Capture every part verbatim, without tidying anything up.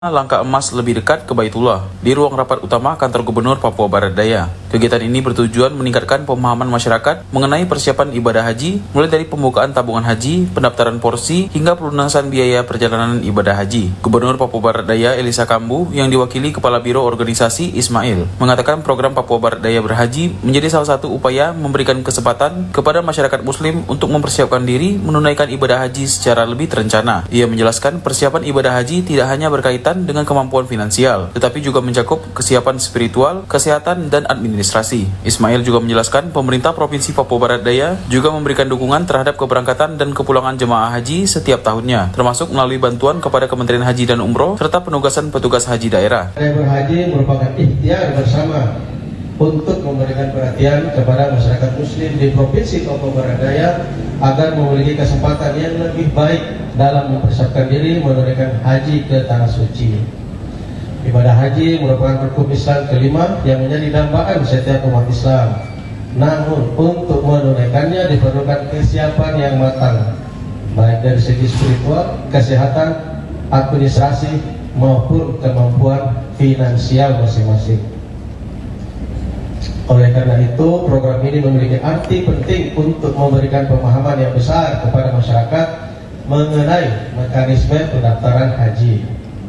Langkah emas lebih dekat ke Baitullah di ruang rapat utama kantor Gubernur Papua Barat Daya. Kegiatan ini bertujuan meningkatkan pemahaman masyarakat mengenai persiapan ibadah haji, mulai dari pembukaan tabungan haji, pendaftaran porsi, hingga pelunasan biaya perjalanan ibadah haji. Gubernur Papua Barat Daya Elisa Kambu yang diwakili Kepala Biro Organisasi Ismail mengatakan program Papua Barat Daya Berhaji menjadi salah satu upaya memberikan kesempatan kepada masyarakat Muslim untuk mempersiapkan diri menunaikan ibadah haji secara lebih terencana. Ia menjelaskan persiapan ibadah haji tidak hanya berkaitan dengan kemampuan finansial, tetapi juga mencakup kesiapan spiritual, kesehatan, dan administrasi. Ismail juga menjelaskan pemerintah Provinsi Papua Barat Daya juga memberikan dukungan terhadap keberangkatan dan kepulangan jemaah haji setiap tahunnya, termasuk melalui bantuan kepada Kementerian Haji dan Umroh serta penugasan petugas haji daerah. Berhaji merupakan ikhtiar bersama untuk memberikan perhatian kepada masyarakat Muslim di Provinsi Papua Barat Daya agar memiliki kesempatan yang lebih baik dalam mempersiapkan diri menunaikan haji ke Tanah Suci. Ibadah haji merupakan rukun Islam kelima yang menjadi dambaan setiap umat Islam. Namun untuk menunaikannya diperlukan kesiapan yang matang, baik dari segi spiritual, kesehatan, administrasi maupun kemampuan finansial masing-masing. Oleh karena itu, program ini memiliki arti penting untuk memberikan pemahaman yang besar kepada masyarakat mengenai mekanisme pendaftaran haji,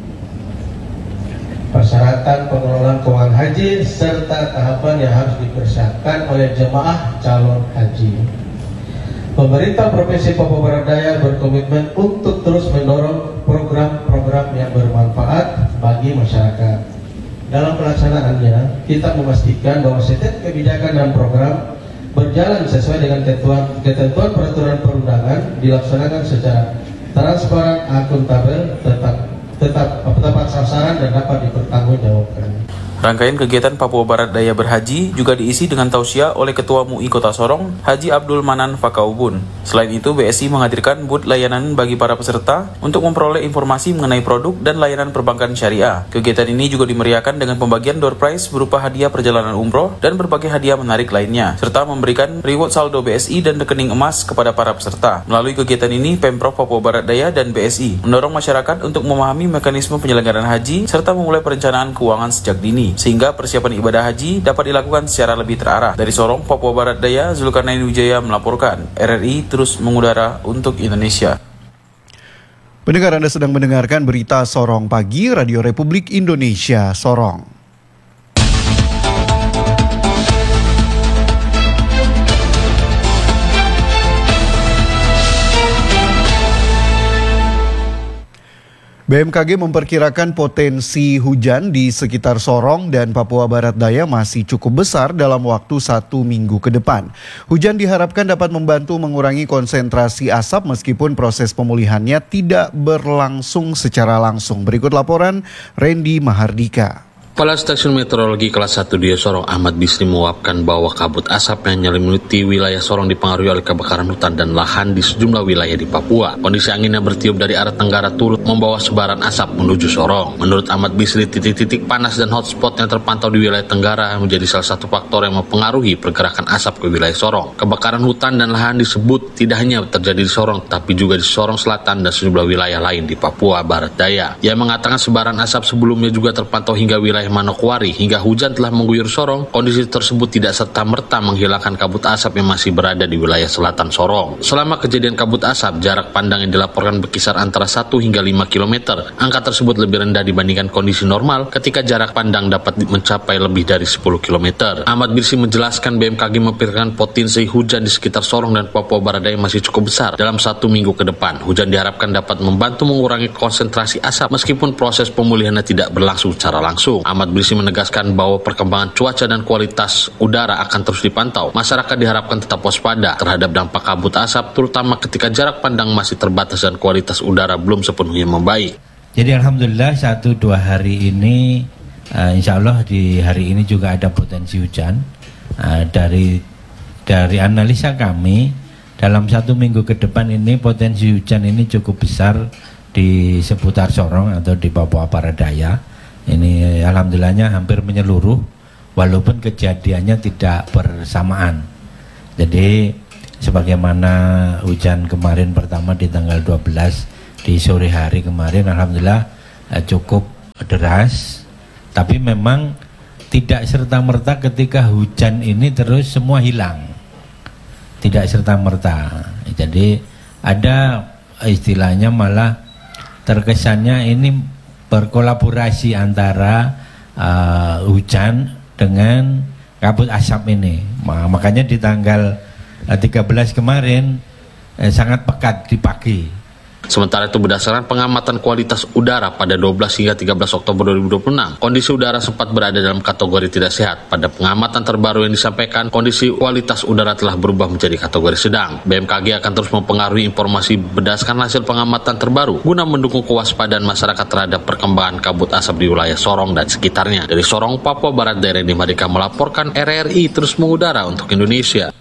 persyaratan pengelolaan keuangan haji, serta tahapan yang harus dipersiapkan oleh jemaah calon haji. Pemerintah Provinsi Papua Barat Daya berkomitmen untuk terus mendorong program-program yang bermanfaat bagi masyarakat. Dalam pelaksanaannya, kita memastikan bahwa setiap kebijakan dan program berjalan sesuai dengan ketentuan, ketentuan peraturan perundangan, dilaksanakan secara transparan, akuntabel, tetap tetap tepat sasaran dan dapat dipertanggungjawabkan. Rangkaian kegiatan Papua Barat Daya Berhaji juga diisi dengan tausiah oleh Ketua M U I Kota Sorong, Haji Abdul Manan Fakaubun. Selain itu, B S I menghadirkan booth layanan bagi para peserta untuk memperoleh informasi mengenai produk dan layanan perbankan syariah. Kegiatan ini juga dimeriahkan dengan pembagian door prize berupa hadiah perjalanan umroh dan berbagai hadiah menarik lainnya, serta memberikan reward saldo B S I dan rekening emas kepada para peserta. Melalui kegiatan ini, Pemprov Papua Barat Daya dan B S I mendorong masyarakat untuk memahami mekanisme penyelenggaraan haji serta memulai perencanaan keuangan sejak dini, sehingga persiapan ibadah haji dapat dilakukan secara lebih terarah. Dari Sorong, Papua Barat Daya, Zulkarnain Wijaya melaporkan. R R I terus mengudara untuk Indonesia. Pendengar, Anda sedang mendengarkan berita Sorong Pagi, Radio Republik Indonesia, Sorong. B M K G memperkirakan potensi hujan di sekitar Sorong dan Papua Barat Daya masih cukup besar dalam waktu satu minggu ke depan. Hujan diharapkan dapat membantu mengurangi konsentrasi asap meskipun proses pemulihannya tidak berlangsung secara langsung. Berikut laporan Randy Mahardika. Kepala Stasiun Meteorologi Kelas satu Dia Sorong Ahmad Bisri meluapkan bahwa kabut asap yang menyelimuti wilayah Sorong dipengaruhi oleh kebakaran hutan dan lahan di sejumlah wilayah di Papua. Kondisi angin yang bertiup dari arah tenggara turut membawa sebaran asap menuju Sorong. Menurut Ahmad Bisri, titik-titik panas dan hotspot yang terpantau di wilayah tenggara menjadi salah satu faktor yang mempengaruhi pergerakan asap ke wilayah Sorong. Kebakaran hutan dan lahan disebut tidak hanya terjadi di Sorong, tapi juga di Sorong Selatan dan sejumlah wilayah lain di Papua Barat Daya. Ia mengatakan sebaran asap sebelumnya juga terpantau hingga wilayah Manokwari. Hingga hujan telah mengguyur Sorong, kondisi tersebut tidak serta-merta menghilangkan kabut asap yang masih berada di wilayah selatan Sorong. Selama kejadian kabut asap, jarak pandang yang dilaporkan berkisar antara satu hingga lima kilometer. Angka tersebut lebih rendah dibandingkan kondisi normal ketika jarak pandang dapat mencapai lebih dari sepuluh kilometer. Ahmad Birsi menjelaskan B M K G memperkirakan potensi hujan di sekitar Sorong dan Papua Barat Daya masih cukup besar dalam satu minggu ke depan. Hujan diharapkan dapat membantu mengurangi konsentrasi asap meskipun proses pemulihannya tidak berlangsung secara langsung. Ahmad Birsi menegaskan bahwa perkembangan cuaca dan kualitas udara akan terus dipantau. Masyarakat diharapkan tetap waspada terhadap dampak kabut asap, terutama ketika jarak pandang masih terbatas dan kualitas udara belum sepenuhnya membaik. Jadi alhamdulillah satu dua hari ini, uh, insya Allah di hari ini juga ada potensi hujan. Uh, dari dari analisa kami, dalam satu minggu ke depan ini potensi hujan ini cukup besar di seputar Sorong atau di Papua Barat Daya. Ini alhamdulillahnya hampir menyeluruh, walaupun kejadiannya tidak bersamaan. Jadi sebagaimana hujan kemarin pertama di tanggal dua belas di sore hari kemarin, alhamdulillah eh, cukup deras, tapi memang tidak serta-merta ketika hujan ini terus semua hilang. Tidak serta-merta. Jadi ada istilahnya malah terkesannya ini berkolaborasi antara uh, hujan dengan kabut asap ini. Makanya di tanggal tiga belas kemarin eh, sangat pekat di pagi. Sementara itu berdasarkan pengamatan kualitas udara pada dua belas hingga tiga belas Oktober dua ribu dua puluh enam, kondisi udara sempat berada dalam kategori tidak sehat. Pada pengamatan terbaru yang disampaikan, kondisi kualitas udara telah berubah menjadi kategori sedang. B M K G akan terus mempengaruhi informasi berdasarkan hasil pengamatan terbaru guna mendukung kewaspadaan masyarakat terhadap perkembangan kabut asap di wilayah Sorong dan sekitarnya. Dari Sorong, Papua Barat, Daerah Mardika melaporkan R R I terus mengudara untuk Indonesia.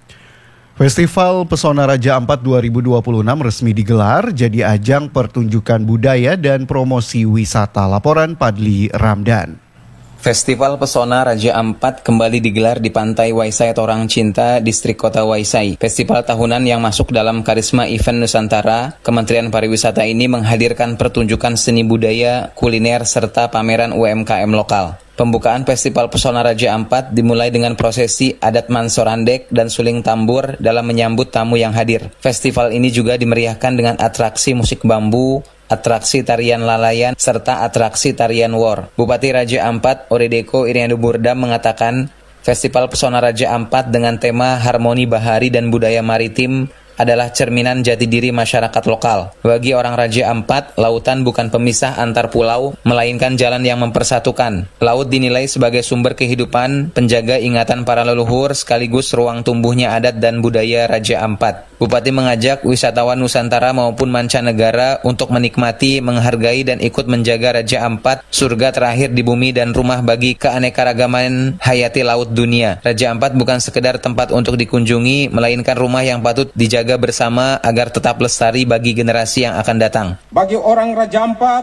Festival Pesona Raja Ampat dua ribu dua puluh enam resmi digelar jadi ajang pertunjukan budaya dan promosi wisata. Laporan Padli Ramdan. Festival Pesona Raja Ampat kembali digelar di Pantai Waisai Torang Cinta, Distrik Kota Waisai. Festival tahunan yang masuk dalam karisma event Nusantara, Kementerian Pariwisata ini menghadirkan pertunjukan seni budaya, kuliner, serta pameran U M K M lokal. Pembukaan Festival Pesona Raja Ampat dimulai dengan prosesi adat Mansorandek dan suling tambur dalam menyambut tamu yang hadir. Festival ini juga dimeriahkan dengan atraksi musik bambu, atraksi tarian lalayan, serta atraksi tarian war. Bupati Raja Ampat, Oredeko Iriandu Burdam mengatakan, Festival Pesona Raja Ampat dengan tema Harmoni Bahari dan Budaya Maritim adalah cerminan jati diri masyarakat lokal. Bagi orang Raja Ampat, lautan bukan pemisah antar pulau, melainkan jalan yang mempersatukan. Laut dinilai sebagai sumber kehidupan, penjaga ingatan para leluhur, sekaligus ruang tumbuhnya adat dan budaya Raja Ampat. Bupati mengajak wisatawan Nusantara maupun mancanegara untuk menikmati, menghargai, dan ikut menjaga Raja Ampat, surga terakhir di bumi dan rumah bagi keanekaragaman hayati laut dunia. Raja Ampat bukan sekedar tempat untuk dikunjungi, melainkan rumah yang patut dijaga bersama agar tetap lestari bagi generasi yang akan datang. Bagi orang Raja Ampat,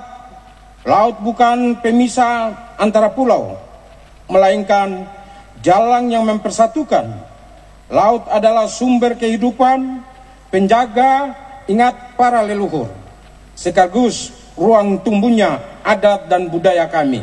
laut bukan pemisah antara pulau, melainkan jalan yang mempersatukan. Laut adalah sumber kehidupan, penjaga ingat para leluhur, sekaligus ruang tumbuhnya adat dan budaya kami.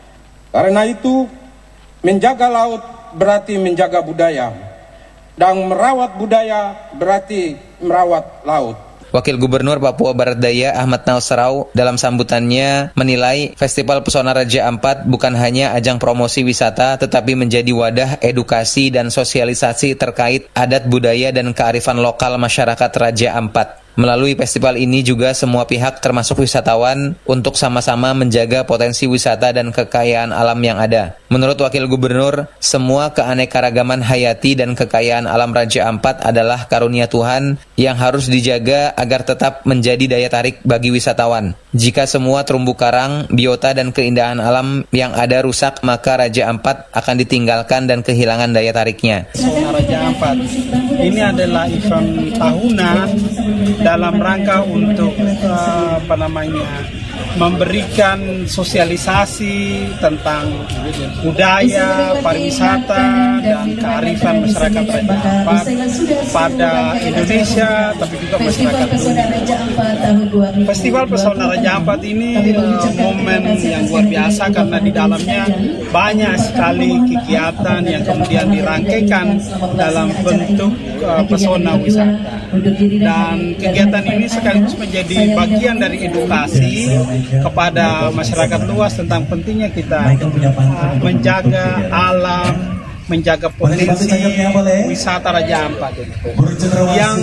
Karena itu, menjaga laut berarti menjaga budaya, dan merawat budaya berarti merawat laut. Wakil Gubernur Papua Barat Daya Ahmad Nausrau dalam sambutannya menilai Festival Pesona Raja Ampat bukan hanya ajang promosi wisata tetapi menjadi wadah edukasi dan sosialisasi terkait adat budaya dan kearifan lokal masyarakat Raja Ampat. Melalui festival ini juga semua pihak termasuk wisatawan untuk sama-sama menjaga potensi wisata dan kekayaan alam yang ada. Menurut Wakil Gubernur, semua keanekaragaman hayati dan kekayaan alam Raja Ampat adalah karunia Tuhan yang harus dijaga agar tetap menjadi daya tarik bagi wisatawan. Jika semua terumbu karang, biota dan keindahan alam yang ada rusak, maka Raja Ampat akan ditinggalkan dan kehilangan daya tariknya. Pesona Raja Ampat ini adalah event tahunan dalam rangka untuk uh, apa namanya memberikan sosialisasi tentang budaya, pariwisata, dan kearifan masyarakat Raja Ampat pada Indonesia, tapi juga masyarakat dunia. Festival Pesona Raja Ampat ini uh, momen yang luar biasa karena di dalamnya banyak sekali kegiatan yang kemudian dirangkaikan dalam bentuk uh, pesona wisata. Dan kegiatan ini sekaligus menjadi bagian dari edukasi kepada masyarakat luas tentang pentingnya kita uh, menjaga alam, menjaga potensi wisata Raja Ampat. Yang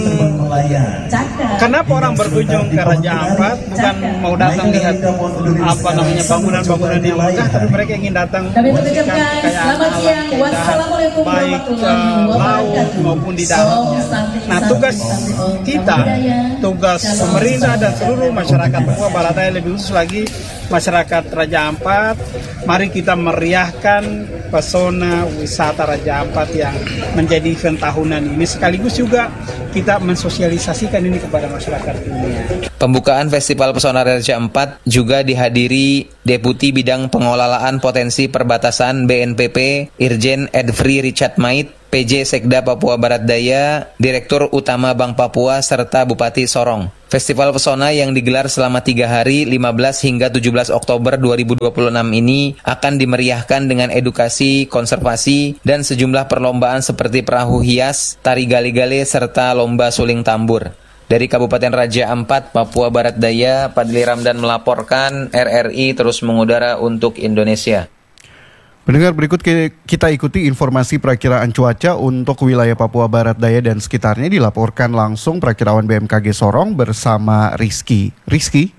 kenapa orang berkunjung ke Raja Ampat bukan mau datang lihat apa namanya bangunan-bangunan yang megah, tapi mereka ingin datang menyaksikan kekayaan alam, keindahan baik uh, laut maupun di daratnya. Nah, tugas kita, tugas pemerintah dan seluruh masyarakat Papua Barat Daya, lebih khusus lagi masyarakat Raja Ampat, mari kita meriahkan pesona wisata Raja Ampat yang menjadi event tahunan ini, sekaligus juga kita mensosialisasikan ini kepada masyarakat dunia. Pembukaan Festival Pesona Raja Ampat juga dihadiri Deputi Bidang Pengelolaan Potensi Perbatasan B N P P Irjen Edfri Richard Mait, P J Sekda Papua Barat Daya, Direktur Utama Bank Papua, serta Bupati Sorong. Festival Pesona yang digelar selama tiga hari, lima belas hingga tujuh belas Oktober dua ribu dua puluh enam ini akan dimeriahkan dengan edukasi, konservasi, dan sejumlah perlombaan seperti perahu hias, tari gale-gale, serta lomba suling tambur. Dari Kabupaten Raja Ampat, Papua Barat Daya, Padli Ramdan melaporkan, R R I terus mengudara untuk Indonesia. Pendengar, berikut kita ikuti informasi perakiraan cuaca untuk wilayah Papua Barat Daya dan sekitarnya dilaporkan langsung perakiraan B M K G Sorong bersama Rizky. Rizky?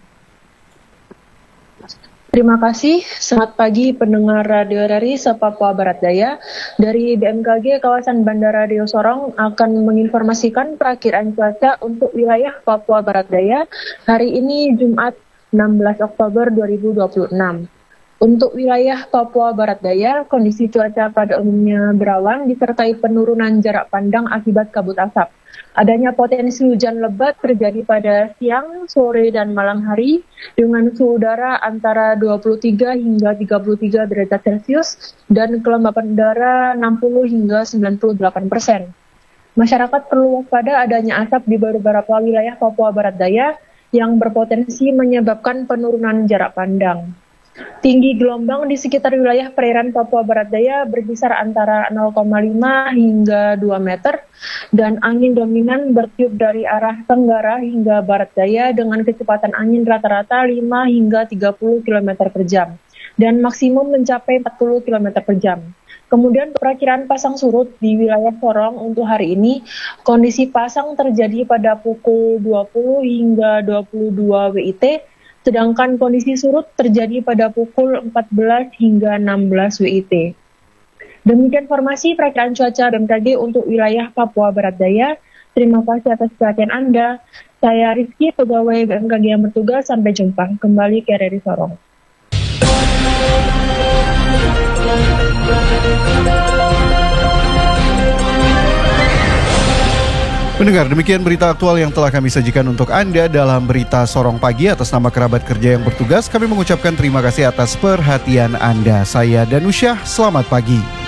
Terima kasih. Selamat pagi pendengar Radio R R I se-Papua Barat Daya. Dari B M K G kawasan Bandara Rio Sorong akan menginformasikan perakiraan cuaca untuk wilayah Papua Barat Daya hari ini Jumat enam belas Oktober dua ribu dua puluh enam. Untuk wilayah Papua Barat Daya, kondisi cuaca pada umumnya berawan disertai penurunan jarak pandang akibat kabut asap. Adanya potensi hujan lebat terjadi pada siang, sore, dan malam hari dengan suhu udara antara dua puluh tiga hingga tiga puluh tiga derajat Celcius dan kelembapan udara enam puluh hingga sembilan puluh delapan persen. Masyarakat perlu waspada adanya asap di beberapa wilayah Papua Barat Daya yang berpotensi menyebabkan penurunan jarak pandang. Tinggi gelombang di sekitar wilayah perairan Papua Barat Daya berkisar antara nol koma lima hingga dua meter dan angin dominan bertiup dari arah tenggara hingga barat daya dengan kecepatan angin rata-rata lima hingga tiga puluh kilometer per jam dan maksimum mencapai empat puluh kilometer per jam. Kemudian perakiraan pasang surut di wilayah Sorong untuk hari ini, kondisi pasang terjadi pada pukul dua puluh hingga dua puluh dua W I T, sedangkan kondisi surut terjadi pada pukul empat belas hingga enam belas W I T. Demikian informasi perakiraan cuaca B M K G untuk wilayah Papua Barat Daya. Terima kasih atas perhatian Anda. Saya Rizky, pegawai B M K G yang bertugas. Sampai jumpa. Kembali ke R R I Sorong. Pendengar, demikian berita aktual yang telah kami sajikan untuk Anda dalam Berita Sorong Pagi. Atas nama kerabat kerja yang bertugas, kami mengucapkan terima kasih atas perhatian Anda. Saya Danusyah, selamat pagi.